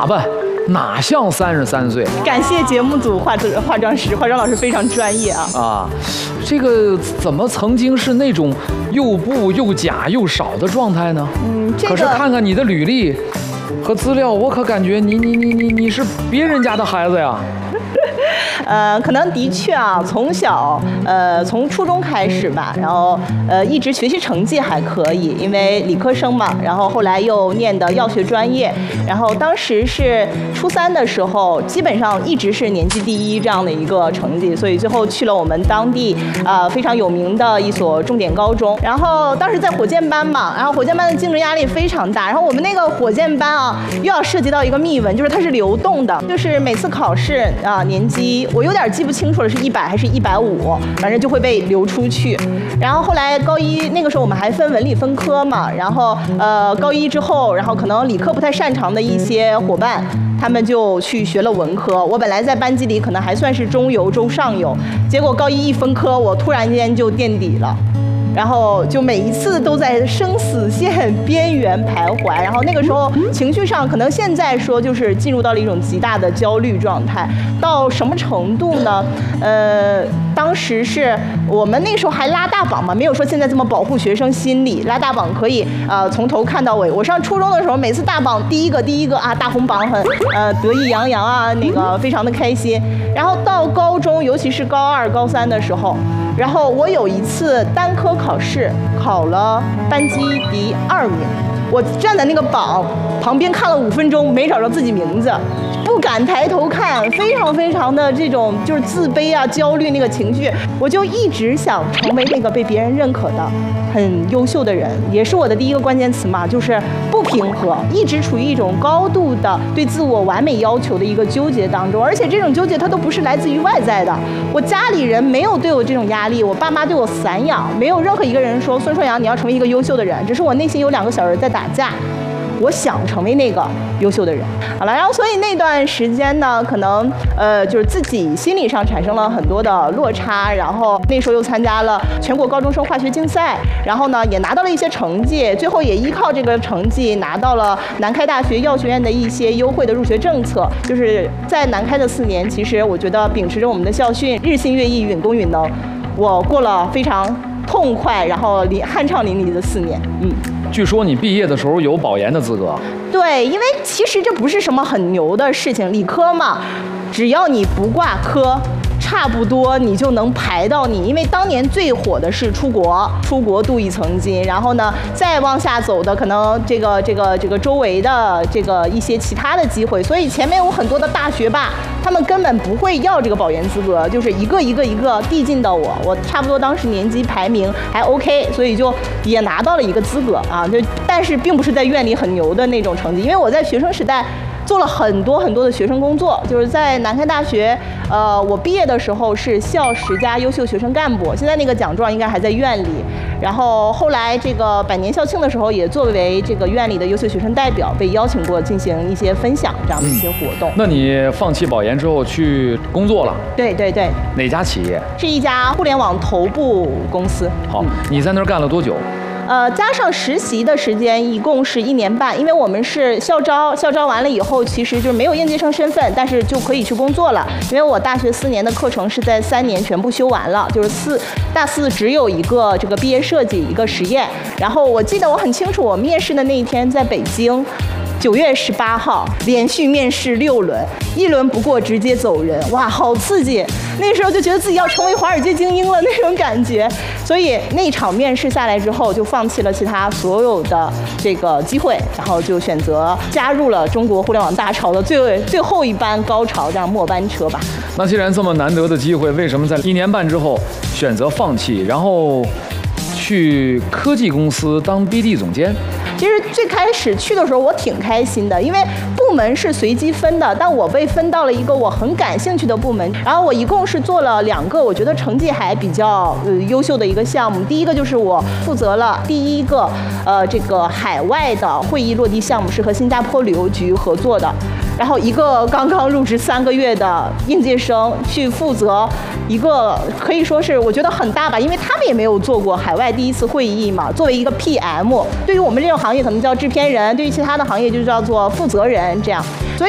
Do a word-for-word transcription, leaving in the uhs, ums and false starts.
打扮哪像三十三岁？ 感谢节目组化妆化妆师，化妆老师非常专业啊。 啊，这个怎么曾经是那种又布又假又少的状态呢？ 嗯，这个。 可是看看你的履历和资料，我可感觉你你你你你是别人家的孩子呀。 呃，可能的确啊，从小呃从初中开始吧，然后呃一直学习成绩还可以，因为理科生嘛，然后后来又念的药学专业，然后当时是初三的时候，基本上一直是年级第一这样的一个成绩，所以最后去了我们当地呃非常有名的一所重点高中，然后当时在火箭班嘛，然后火箭班的竞争压力非常大，然后我们那个火箭班啊又要涉及到一个秘闻，就是它是流动的，就是每次考试啊年级。我有点记不清楚了，是一百还是一百五，反正就会被流出去。然后后来高一那个时候我们还分文理分科嘛，然后呃高一之后，然后可能理科不太擅长的一些伙伴，他们就去学了文科。我本来在班级里可能还算是中游中上游，结果高一一分科，我突然间就垫底了。然后就每一次都在生死线边缘徘徊，然后那个时候情绪上可能现在说就是进入到了一种极大的焦虑状态，到什么程度呢？呃，当时是我们那时候还拉大榜嘛，没有说现在这么保护学生心理，拉大榜可以呃从头看到尾。我上初中的时候，每次大榜第一个第一个啊大红榜很呃得意洋洋啊，那个非常的开心。然后到高中，尤其是高二高三的时候。然后我有一次单科考试考了班级第二名，我站在那个榜旁边看了五分钟，没找着自己名字，不敢抬头看，非常非常的这种就是自卑啊、焦虑那个情绪，我就一直想成为那个被别人认可的很优秀的人，也是我的第一个关键词嘛，就是不平和，一直处于一种高度的对自我完美要求的一个纠结当中，而且这种纠结它都不是来自于外在的，我家里人没有对我这种压力，我爸妈对我散养，没有任何一个人说孙硕阳你要成为一个优秀的人，只是我内心有两个小人在打架。我想成为那个优秀的人，好了，然后所以那段时间呢，可能呃就是自己心理上产生了很多的落差，然后那时候又参加了全国高中生化学竞赛，然后呢也拿到了一些成绩，最后也依靠这个成绩拿到了南开大学药学院的一些优惠的入学政策。就是在南开的四年，其实我觉得秉持着我们的校训日新月异，允公允能，我过了非常痛快，然后淋酣畅淋漓的四年，嗯。 据说你毕业的时候有保研的资格。 对，因为其实这不是什么很牛的事情，理科嘛，只要你不挂科，差不多你就能排到你。因为当年最火的是出国，出国镀一层金，然后呢，再往下走的可能这个这个这个周围的这个一些其他的机会，所以前面有很多的大学霸，他们根本不会要这个保研资格，就是一个一个一个递进到我，我差不多当时年级排名还 OK， 所以就也拿到了一个资格啊，就但是并不是在院里很牛的那种成绩，因为我在学生时代做了很多很多的学生工作，就是在南开大学，呃，我毕业的时候是校十佳优秀学生干部，现在那个奖状应该还在院里。然后后来这个百年校庆的时候，也作为这个院里的优秀学生代表，被邀请过进行一些分享这样的一些活动。嗯、 那你放弃保研之后去工作了？ 对对对。 哪家企业？ 是一家互联网头部公司。 好，你在那儿干了多久？ 呃，加上实习的时间，一共是一年半。因为我们是校招，校招完了以后，其实就是没有应届生身份，但是就可以去工作了。因为我大学四年的课程是在三年全部修完了，就是四大四只有一个这个毕业设计，一个实验。然后我记得我很清楚，我面试的那一天在北京。九月十八号，连续面试六轮，一轮不过直接走人，哇，好刺激！那时候就觉得自己要成为华尔街精英了那种感觉，所以那场面试下来之后，就放弃了其他所有的这个机会，然后就选择加入了中国互联网大潮的最最后一班高潮，这样末班车吧。 那既然这么难得的机会，为什么在一年半之后选择放弃，然后去科技公司当 B D 总监？ 其实最开始去的时候我挺开心的，因为部门是随机分的，但我被分到了一个我很感兴趣的部门。然后我一共是做了两个我觉得成绩还比较呃优秀的一个项目。第一个就是我负责了第一个呃这个海外的会议落地项目，是和新加坡旅游局合作的。然后一个刚刚入职三个月的应届生去负责一个可以说是我觉得很大吧，因为他们也没有做过海外第一次会议嘛。作为一个 P M， 对于我们这种行业可能叫制片人，对于其他的行业就叫做负责人这样。所以